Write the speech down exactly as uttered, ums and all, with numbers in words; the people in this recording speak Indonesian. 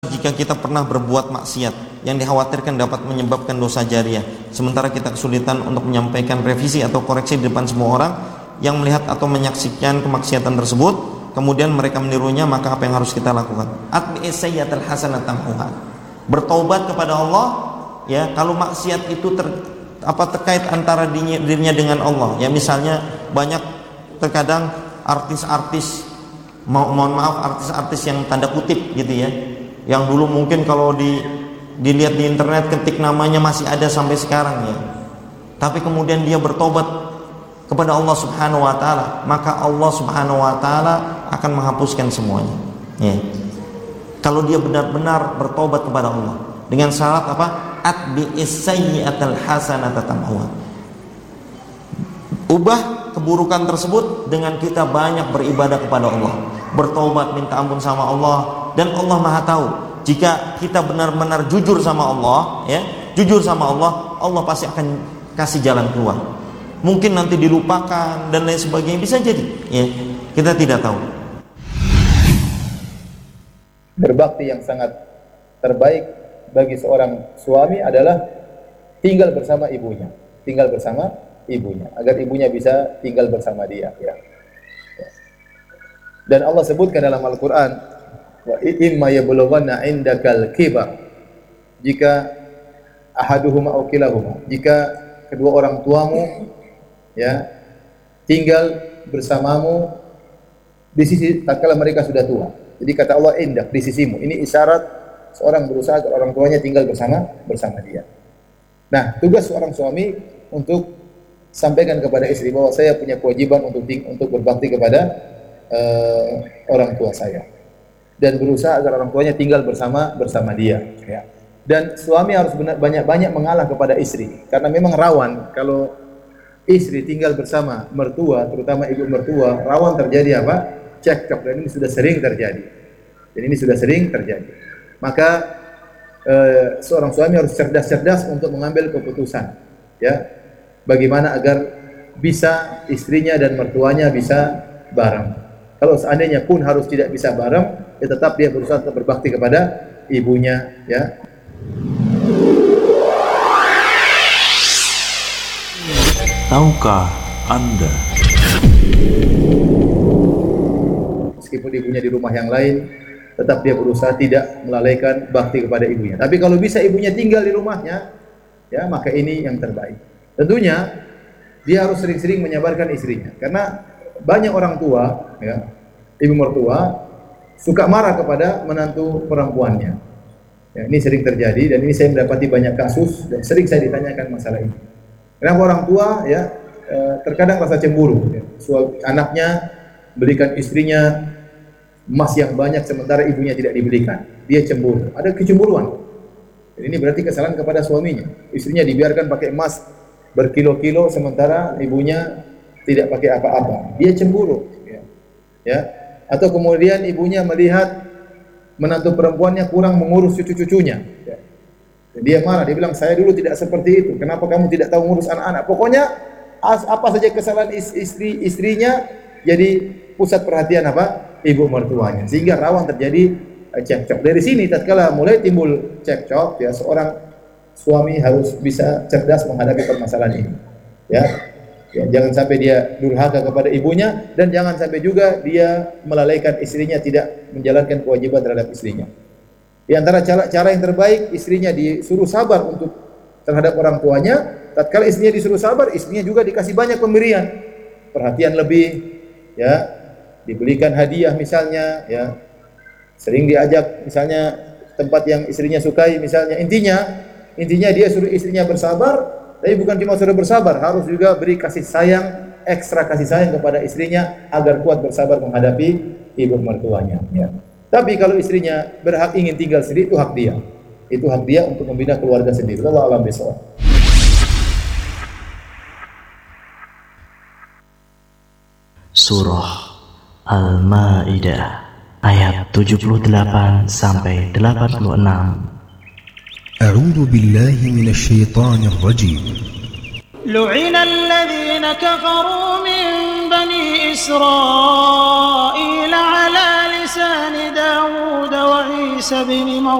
jika kita pernah berbuat maksiat yang dikhawatirkan dapat menyebabkan dosa jariah, sementara kita kesulitan untuk menyampaikan revisi atau koreksi di depan semua orang yang melihat atau menyaksikan kemaksiatan tersebut, kemudian mereka menirunya, maka apa yang harus kita lakukan? Atbi'is sayyi'atal hasanah tamhuha. Bertaubat kepada Allah, ya. Kalau maksiat itu ter, apa terkait antara dirinya, dirinya dengan Allah, ya, misalnya banyak terkadang artis-artis, mo mohon maaf artis-artis yang tanda kutip gitu ya, yang dulu mungkin kalau di, dilihat di internet ketik namanya masih ada sampai sekarang ya, tapi kemudian dia bertobat kepada Allah Subhanahu wa taala, maka Allah Subhanahu wa taala akan menghapuskan semuanya ya. Kalau dia benar-benar bertobat kepada Allah dengan syarat apa? Atbi'is sayyi'atal hasanata tamhuha. Ubah keburukan tersebut dengan kita banyak beribadah kepada Allah, bertobat, minta ampun sama Allah. Dan Allah Maha tahu, jika kita benar-benar jujur sama Allah, ya, jujur sama Allah, Allah pasti akan kasih jalan keluar. Mungkin nanti dilupakan dan lain sebagainya, bisa jadi, ya, kita tidak tahu. Berbakti yang sangat terbaik bagi seorang suami adalah tinggal bersama ibunya, tinggal bersama ibunya, agar ibunya bisa tinggal bersama dia, ya. Dan Allah sebutkan dalam Al-Quran, wa imma yablughanna indakal kibar, jika ahaduhuma aw kilahuma, jika kedua orang tuamu ya tinggal bersamamu di sisi tatkala mereka sudah tua. Jadi kata Allah indak, di sisimu. Ini isyarat seorang berusaha agar orang tuanya tinggal bersama bersama dia. Nah, tugas seorang suami untuk sampaikan kepada istri bahwa saya punya kewajiban untuk untuk berbakti kepada uh, orang tua saya, dan berusaha agar orang tuanya tinggal bersama bersama dia, ya. Dan suami harus benar banyak-banyak mengalah kepada istri, karena memang rawan kalau istri tinggal bersama mertua, terutama ibu mertua, rawan terjadi apa? Cekcok, dan ini sudah sering terjadi. Dan ini sudah sering terjadi. Maka eh, seorang suami harus cerdas-cerdas untuk mengambil keputusan, ya, bagaimana agar bisa istrinya dan mertuanya bisa bareng. Kalau seandainya pun harus tidak bisa bareng, ya tetap dia berusaha untuk berbakti kepada ibunya, ya. Tahukah Anda? Meskipun ibunya di rumah yang lain, tetap dia berusaha tidak melalaikan bakti kepada ibunya. Tapi kalau bisa ibunya tinggal di rumahnya, ya, maka ini yang terbaik. Tentunya dia harus sering-sering menyabarkan istrinya, karena banyak orang tua, ya, ibu mertua suka marah kepada menantu perempuannya. Ya, ini sering terjadi, dan ini saya mendapati banyak kasus dan sering saya ditanyakan masalah ini. Kenapa orang tua, ya, eh, terkadang rasa cemburu, ya. Suami anaknya belikan istrinya emas yang banyak sementara ibunya tidak dibelikan, dia cemburu, ada kecemburuan. Dan ini berarti kesalahan kepada suaminya. Istrinya dibiarkan pakai emas berkilo-kilo sementara ibunya tidak pakai apa-apa, dia cemburu, ya. Ya. Atau kemudian ibunya melihat menantu perempuannya kurang mengurus cucu-cucunya, ya. Dan dia marah, dia bilang, saya dulu tidak seperti itu, kenapa kamu tidak tahu ngurus anak-anak? Pokoknya apa saja kesalahan istri istrinya jadi pusat perhatian apa? Ibu mertuanya, sehingga rawan terjadi cekcok. Dari sini tatkala mulai timbul cekcok, ya, seorang suami harus bisa cerdas menghadapi permasalahan ini, ya. Ya, jangan sampai dia durhaka kepada ibunya, dan jangan sampai juga dia melalaikan istrinya, tidak menjalankan kewajiban terhadap istrinya. Di antara cara, cara yang terbaik, istrinya disuruh sabar untuk terhadap orang tuanya. Tatkala istrinya disuruh sabar, istrinya juga dikasih banyak pemberian, perhatian lebih, ya, dibelikan hadiah misalnya, ya, sering diajak misalnya tempat yang istrinya sukai misalnya. Intinya, intinya dia suruh istrinya bersabar. Tapi bukan cuma suruh bersabar, harus juga beri kasih sayang, ekstra kasih sayang kepada istrinya agar kuat bersabar menghadapi ibu mertuanya, ya. Tapi kalau istrinya berhak ingin tinggal sendiri, itu hak dia. Itu hak dia untuk membina keluarga sendiri. Wallahu a'lam bishawab. Surah Al-Maidah ayat tujuh puluh delapan sampai delapan puluh enam. أعوذ بالله من الشيطان الرجيم. لعن الذين كفروا من بني إسرائيل على لسان لسان داود وعيسى بن مريم